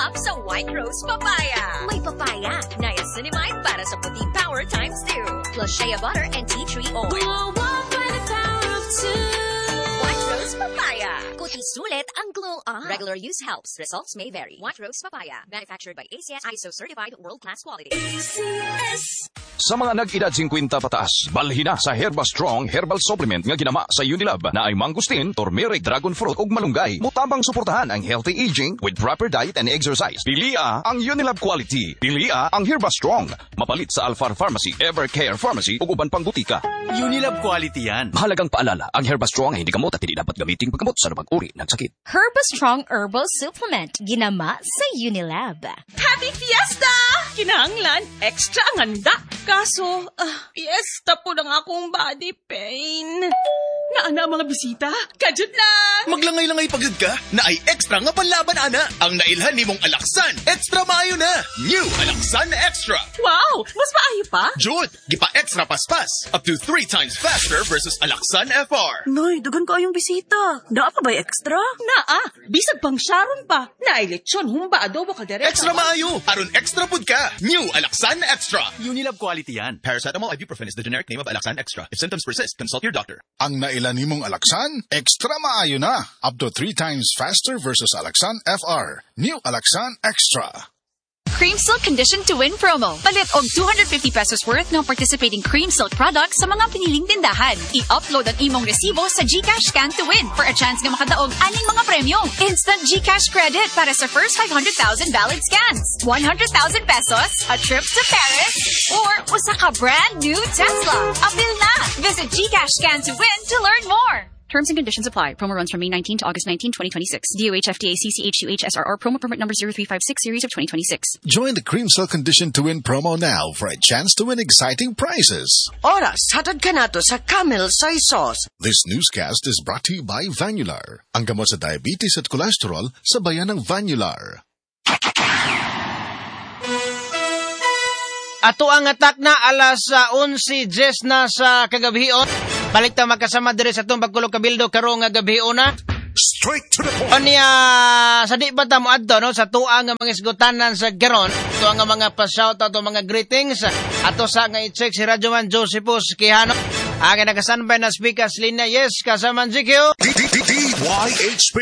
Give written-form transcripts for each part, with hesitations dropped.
up sa White Rose Papaya. May papaya, niacinamide para sa puti power times 2, plus shea butter and tea tree oil. Glow up by the power of 2. White Rose Papaya. Kuti sulit ang glow up. Regular use helps. Results may vary. White Rose Papaya. Manufactured by ACS ISO certified world-class quality. ACS. Sa mga nag-edad 50 pataas, balhin na sa Herba Strong Herbal Supplement nga ginama sa Unilab na ay mangustin, turmeric, dragon fruit ug malunggay. Mutabang suportahan ang healthy aging with proper diet and exercise. Pilia ang Unilab quality. Pilia ang Herba Strong. Mapalit sa Alfar Pharmacy, Evercare Pharmacy ug uban pang butika. Unilab quality yan. Mahalagang paalala, ang Herba Strong ay hindi gamot at hindi dapat gamitin paggamot sa anumang uri ng sakit. Herba Strong Herbal Supplement, ginama sa Unilab. Happy Fiesta! Kinahanglan, extra ang handa. Kaso, fiesta po ng akong body pain. Naana mga bisita, kajud lang. Maglangay-langay pagod ka, na ay extra nga panlaban, ana. Ang nailhan ni mong Alaksan, extra maayo na. New Alaksan Extra. Wow, mas maayo pa? Jud, gipa extra paspas. Up to 3 times faster versus Alaksan FR. Noy, dugan ko ayong bisita. Naa pa ba extra? Naa, bisag pang Sharon pa. Nailitsyon, humba adobo kaldereta. Extra maayo, aron extra pud ka. New Alaksan Extra. Unilab quality yan. Paracetamol ibuprofen is the generic name of Alaksan Extra. If symptoms persist, consult your doctor. Ang nailan nimong Alaksan, extra maayo na. Up to 3 times faster versus Alaksan FR. New Alaksan Extra. Cream Silk Condition to Win promo. Palit og 250 pesos worth ng participating Cream Silk products sa mga piniling tindahan. I-upload ang imong resibo sa GCash Scan to Win for a chance na makadaog aning mga premyo. Instant GCash credit para sa first 500,000 valid scans. 100,000 pesos, a trip to Paris, or usa ka brand new Tesla. Apil na! Visit GCash Scan to Win to learn more. Terms and conditions apply. Promo runs from May 19 to August 19, 2026. DOH FDA CCH2H SRR promo permit number 0356 series of 2026. Join the Cream Silk Condition to Win promo now for a chance to win exciting prizes. Oras, hatad ka na to sa Camel Soy Sauce. This newscast is brought to you by Vanular. Ang gamot sa diabetes at cholesterol sa bayan ng Vanular. Ato ang atak na alas 11:10 na sa kagabion. Balik ta magkasama dire sa itong pagkulog kabildo karong nga gabion na. Straight to the point. O niya, sa di ba ta mo adto, no? Sa tuwa nga mga isgutanan sa garon, tuwa nga mga pa-shoutout o mga greetings, ato sa nga i-check si Radyoman Josephus Quijano. Ang nakasanbay na speakers linya, yes, kasama GQ. DYHP.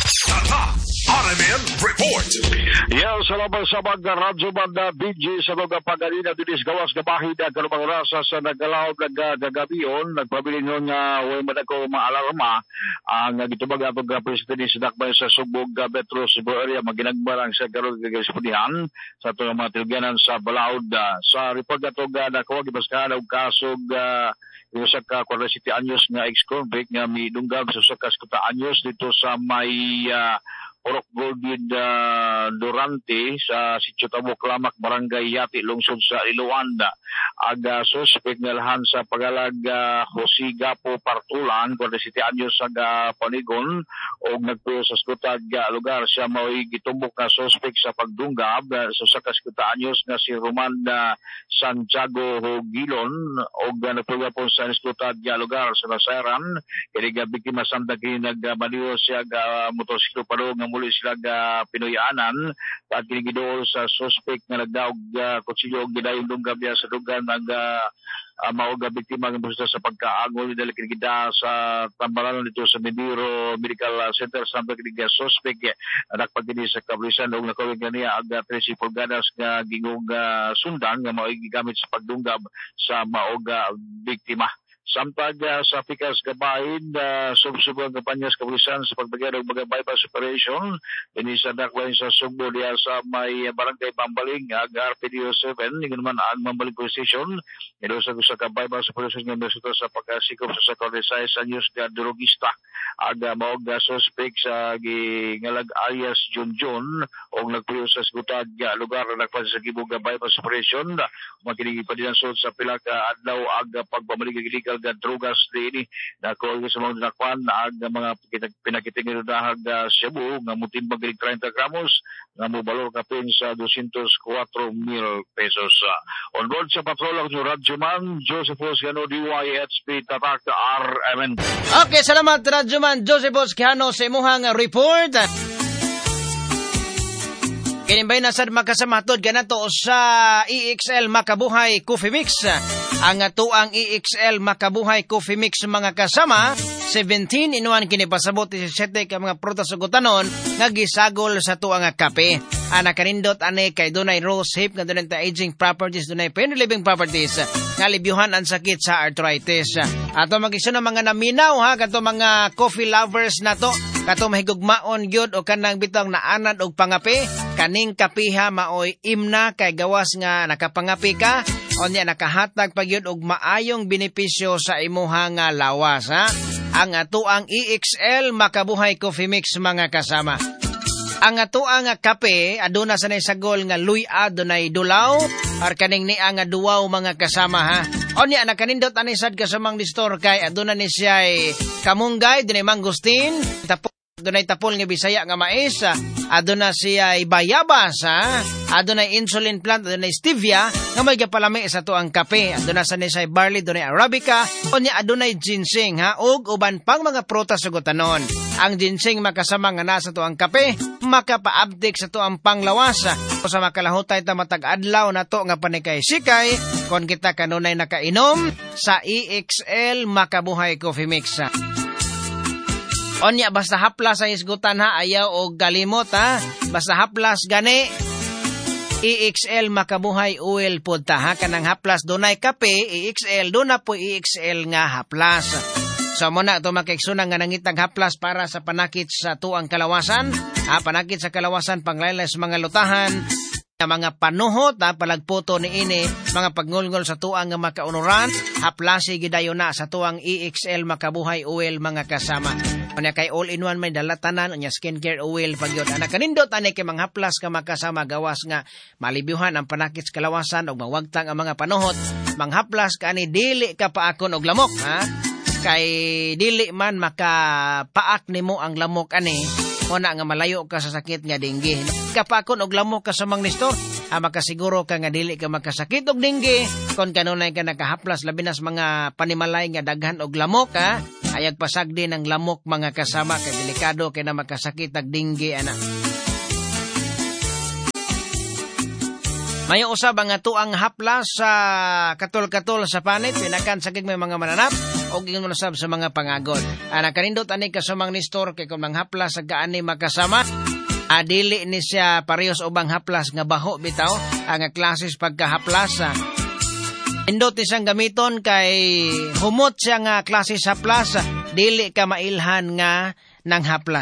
RMN Report. Yes, salamat sa mga Radyoman na DJ sa mga pagalina dinis gawas gabahin na karumang rasa sa nagalaw nagagabion. Nagpabili nyo nga huwag madako maalarma ang gitubag atong presidente sa dakbay sa Subog Metro Cebu area maginagbarang sa karong gagasipudihan sa itong mga tilganan sa Balaod. Sa report atong nakuha gibaskahan og kasog yung sa ka 47 anyos nga ex-convict nga midunggab sa sakas kuta anyos dito sa may Orok Golden Durante sa Sitio Tabuk Lamak, Barangay Yati, lungsod sa Iloanda. Aga suspect nga lahan sa pagalag Jose Gapo Partulan, 47 anyos sa Panigon, o nagpuyo sa skutag lugar siya mao'y gitumbok na suspect sa pagdunggab sa sakas kuta anyos nga si Roman Santiago Hogilon, o nagpuyo po sa skutag lugar sa Nasaran. Kaya biktima samtang nagmaliw siya motosiklo pa nga muli sila pinuyanan at kinigidool sa suspect na nagdaog kutsilyo og gidayong dunggab niya sa dugan ng mauga biktima ng busta sa pagkaangol dahil kinigida sa tambalan dito sa Mediro Medical Center sampai kinigiga suspect nakapagkini sa kablisan og nakawig niya ang 13 pulgadas nga gingong sundan nga mao'y gigamit sa pagdunggab sa mauga biktima. Samtag sa Pikas Gabahin, subsubang kampanya sa kapulisan sa pagbagay ng mga bypass operation. Inisadak lain sa Sugbo diya sa may barangay Pambaling, RPDO 7, yung naman ang Mambaling Police Station. Ito sa bypass operation ng resulta sa pagkasikop sa Corresay sa News na Durugista. Aga maog suspect sa gingalag alias Junjun o nagpuyo sa skutad lugar na nagpasa sa Gibog bypass operation. Makinig pa din sa pila ka adlaw aga pagbabalik illegal ga drugas din na ko sa mga nakwan aga mga pinakitingin dahag Cebu nga mutimbang 30 gramos nga mobalor kapin sa 204,000 pesos. On board sa patrol ang Radyoman Josephus Quijano DYHP Tatak RMN. Okay, salamat Radyoman Josephus Quijano sa imuhang report. Kinimbay na sad makasamahtod ganato sa EXL Makabuhay Coffee Mix. Ang atuang EXL Makabuhay Coffee Mix mga kasama, 17 in 1 kini pasabot 17 ka mga prutas ug gutanon nga gisagol sa tuang kape. Ana kanindot ani kay dunay rose hip nga dunay aging properties, dunay pain relieving properties nga libyuhan ang sakit sa arthritis. Ato mag-isuna mga naminaw ha kadto mga coffee lovers nato, kato mahigugmaon gyud o kanang bitong naanad og pangapi. Kaning kapiha maoy imna kay gawas nga nakapangapi ka onya nakahatag pagyud og maayong benepisyo sa imuha nga lawas ha. Ang atuang EXL Makabuhay Coffee Mix mga kasama. Ang atuang kape aduna sa nay sagol nga luya dunay dulaw or kaning ni nga duwaw mga kasama ha. Onya nakanindot ani sad kasamang di store kay aduna ni siya kamunggay dunay mangustin dunay tapol nga Bisaya nga mais, aduna siya bayabas, adunay insulin plant, adunay stevia nga may gapalami sa tuang kape, aduna sa nisay barley, dunay arabica, onya adunay ginseng ug uban pang mga prutas ug gutanon. Ang ginseng makasama nga nasa tuang kape, makapaabdik sa tuang panglawas. O sa makalahutay ta matag adlaw nato nga panikay sikay kon kita kanunay nakainom sa EXL Makabuhay Coffee Mix. Onya basta haplas ang isgutan ayaw og galimot basta haplas gani EXL Makabuhay Oil pod kanang haplas dunay kape EXL duna po EXL nga haplas. So mo na ito makiksunan nga nangitang haplas para sa panakit sa tuang kalawasan, panakit sa kalawasan panglaylay sa mga lutahan, mga panuhot palagputo ni ini mga pagngulngol sa tuang nga makaunuran, haplasi gidayon na sa tuang EXL Makabuhay Oil mga kasama. Unya kay all-in-one may dalatanan, unya skincare oil pagyod. Ana kanindot ani kay manghaplas ka makasama gawas nga malibyuhan ang panakit sa kalawasan ug mawagtang ang mga panuhot. Manghaplas ka ani dili ka paakon og lamok kay dili man makapaak nimo ang lamok ani. Una nga malayo ka sa sakit nga dengue. Kapakon og lamok ka sa mang nistor, makasiguro ka nga dili ka makasakit og dengue kon kanunay ka nakahaplas labi na sa mga panimalay nga daghan og lamok ayag pasagdi ng lamok mga kasama kay delikado kay na makasakit og dengue ana. Mayo usab ang atuang haplas sa katol-katol sa panit pinakan sagig may mga mananap og ingon usab sa mga pangagod. Ana kanindot ani kasumang nistor kay kun manghaplas sa gaani makasama adili ni siya parehas ubang haplas nga baho bitaw ang klases pagkahaplas. Indot isang gamiton kay humot siya nga klases haplas dili ka mailhan nga nang haplas.